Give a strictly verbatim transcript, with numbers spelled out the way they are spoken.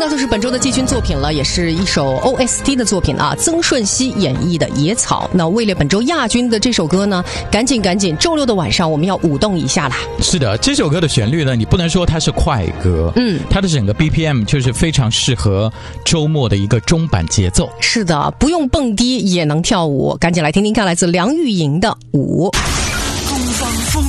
到就是本周的季军作品了，也是一首 O S T 的作品啊，曾舜晞演绎的《野草》。那为了本周亚军的这首歌呢，赶紧赶紧，周六的晚上我们要舞动一下啦。 是的，这首歌的旋律呢，你不能说它是快歌， 嗯， 它的整个 B P M 就是非常适合周末的一个中板节奏。 是的，不用蹦迪也能跳舞，赶紧来听听看来自梁玉莹的《舞》。 东方风